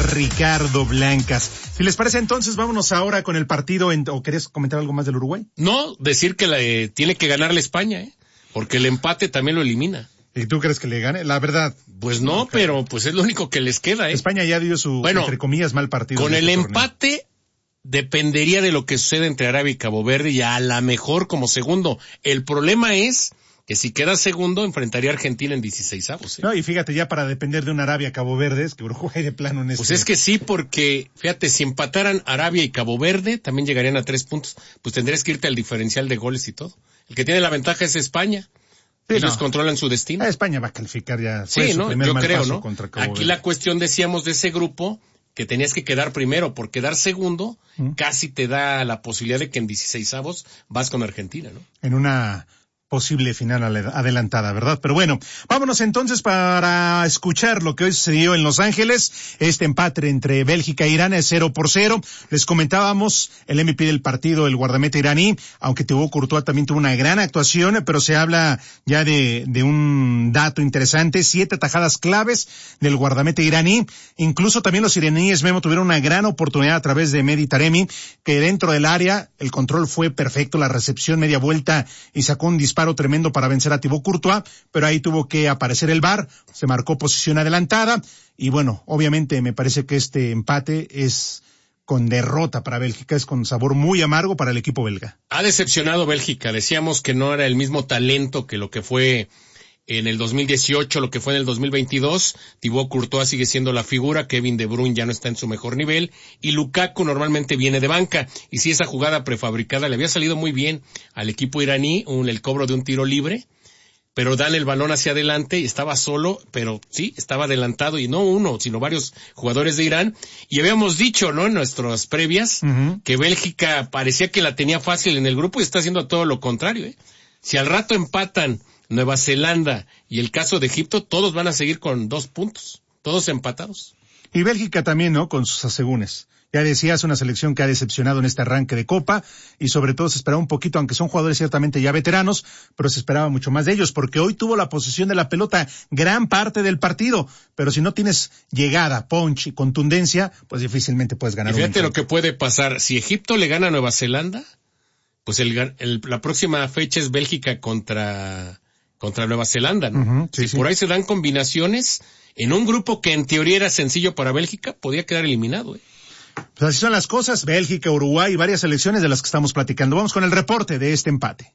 Ricardo Blancas. Si les parece, entonces vámonos ahora con el partido. ¿O querías comentar algo más del Uruguay? No, decir que tiene que ganarle España, porque el empate también lo elimina. ¿Y tú crees que le gane? La verdad. Pues no, okay. Pero pues es lo único que les queda, España ya dio su, entre comillas, mal partido. Con el empate dependería de lo que suceda entre Arabia y Cabo Verde, y a lo mejor como segundo. El problema es que si queda segundo, enfrentaría a Argentina en 16avos. No, y fíjate, ya para depender de un Arabia-Cabo Verde, es que Uruguay de plano en Pues es que sí, porque, fíjate, si empataran Arabia y Cabo Verde, también llegarían a 3 puntos. Pues tendrías que irte al diferencial de goles y todo. El que tiene la ventaja es España. Sí, ellos controlan su destino. España va a calificar ya. Sí, ¿no? Yo creo, ¿no? Aquí la cuestión, decíamos, de ese grupo, que tenías que quedar primero, por quedar segundo, casi te da la posibilidad de que en 16avos vas con Argentina, ¿no? En una posible final adelantada, ¿verdad? Pero bueno, vámonos entonces para escuchar lo que hoy sucedió en Los Ángeles. Este empate entre Bélgica e Irán es 0-0. Les comentábamos el MVP del partido, el guardameta iraní, aunque Thibaut Courtois también tuvo una gran actuación, pero se habla ya de un dato interesante, 7 atajadas claves del guardameta iraní. Incluso también los iraníes, Memo, tuvieron una gran oportunidad a través de Mehdi Taremi, que dentro del área el control fue perfecto, la recepción media vuelta y sacó un disparo tremendo para vencer a Thibaut Courtois, pero ahí tuvo que aparecer el VAR, se marcó posición adelantada, y bueno, obviamente me parece que este empate es con derrota para Bélgica, es con sabor muy amargo para el equipo belga. Ha decepcionado Bélgica, decíamos que no era el mismo talento que lo que fue en el 2018, lo que fue en el 2022, Thibaut Courtois sigue siendo la figura, Kevin De Bruyne ya no está en su mejor nivel, y Lukaku normalmente viene de banca, y si esa jugada prefabricada le había salido muy bien al equipo iraní, el cobro de un tiro libre, pero dan el balón hacia adelante y estaba solo, pero sí, estaba adelantado, y no uno, sino varios jugadores de Irán, y habíamos dicho, ¿no?, en nuestras previas, que Bélgica parecía que la tenía fácil en el grupo y está haciendo todo lo contrario, Si al rato empatan Nueva Zelanda y el caso de Egipto, todos van a seguir con 2 puntos, todos empatados. Y Bélgica también, ¿no?, con sus asegúnes. Ya decías, una selección que ha decepcionado en este arranque de Copa, y sobre todo se esperaba un poquito, aunque son jugadores ciertamente ya veteranos, pero se esperaba mucho más de ellos, porque hoy tuvo la posesión de la pelota gran parte del partido, pero si no tienes llegada, punch y contundencia, pues difícilmente puedes ganar. Y fíjate lo que puede pasar, si Egipto le gana a Nueva Zelanda, pues la próxima fecha es Bélgica contra Nueva Zelanda, ¿no? Sí, si por ahí se dan combinaciones, en un grupo que en teoría era sencillo para Bélgica, podía quedar eliminado, Pues así son las cosas, Bélgica, Uruguay y varias selecciones de las que estamos platicando. Vamos con el reporte de este empate.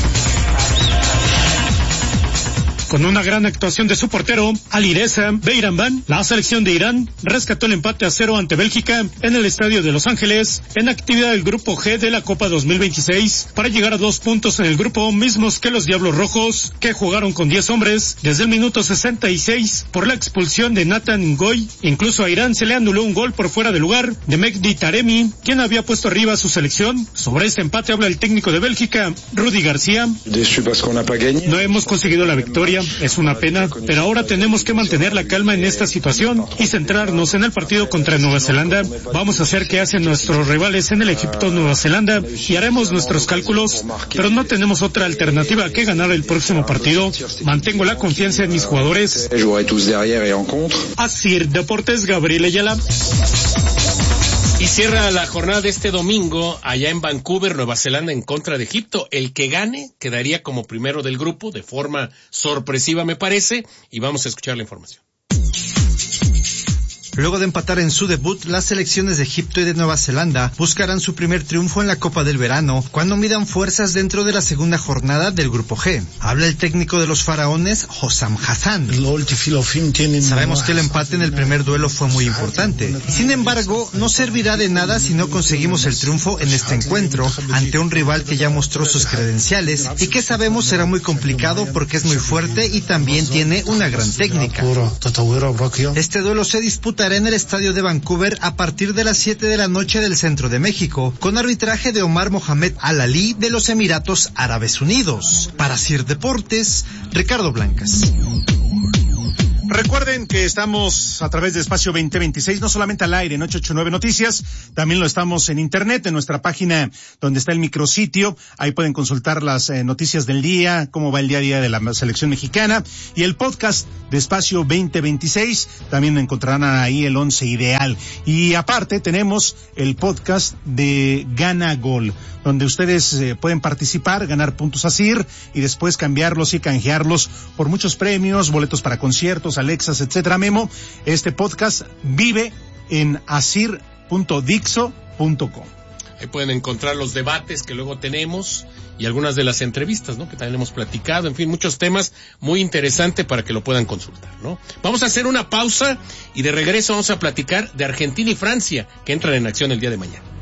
Con una gran actuación de su portero, Alireza Beiranvand, la selección de Irán rescató el empate a 0 ante Bélgica en el estadio de Los Ángeles, en actividad del Grupo G de la Copa 2026, para llegar a 2 puntos en el grupo, mismos que los Diablos Rojos, que jugaron con 10 hombres desde el minuto 66 por la expulsión de Nathan Ngoy. Incluso a Irán se le anuló un gol por fuera de lugar de Mehdi Taremi, quien había puesto arriba a su selección. Sobre este empate habla el técnico de Bélgica, Rudi García. No hemos conseguido la victoria. Es una pena, pero ahora tenemos que mantener la calma en esta situación y centrarnos en el partido contra Nueva Zelanda. Vamos a hacer qué hacen nuestros rivales en el Egipto-Nueva Zelanda y haremos nuestros cálculos, pero no tenemos otra alternativa que ganar el próximo partido. Mantengo la confianza en mis jugadores. Así Deportes, Gabriel Ayala. Y cierra la jornada de este domingo allá en Vancouver, Nueva Zelanda, en contra de Egipto. El que gane quedaría como primero del grupo, de forma sorpresiva me parece, y vamos a escuchar la información. Luego de empatar en su debut, las selecciones de Egipto y de Nueva Zelanda buscarán su primer triunfo en la Copa del Verano, cuando midan fuerzas dentro de la segunda jornada del Grupo G. Habla el técnico de los faraones, Hossam Hassan. Sabemos que el empate en el primer duelo fue muy importante. Sin embargo, no servirá de nada si no conseguimos el triunfo en este encuentro, ante un rival que ya mostró sus credenciales y que sabemos será muy complicado porque es muy fuerte y también tiene una gran técnica. Este duelo se disputará en el estadio de Vancouver a partir de las 7 de la noche del centro de México, con arbitraje de Omar Mohamed Al-Ali de los Emiratos Árabes Unidos. Para CIR Deportes, Ricardo Blancas. Recuerden que estamos a través de Espacio 2026, no solamente al aire en 889 Noticias, también lo estamos en internet, en nuestra página donde está el micrositio. Ahí pueden consultar las noticias del día, cómo va el día a día de la selección mexicana, y el podcast de Espacio 2026, también encontrarán ahí el 11 ideal. Y aparte tenemos el podcast de Gana Gol, donde ustedes pueden participar, ganar puntos ASIR y después cambiarlos y canjearlos por muchos premios, boletos para conciertos, Alexas, etcétera. Memo, este podcast vive en asir.dixo.com. Ahí pueden encontrar los debates que luego tenemos y algunas de las entrevistas, ¿no?, que también hemos platicado, en fin, muchos temas muy interesantes para que lo puedan consultar, ¿no? Vamos a hacer una pausa y de regreso vamos a platicar de Argentina y Francia, que entran en acción el día de mañana.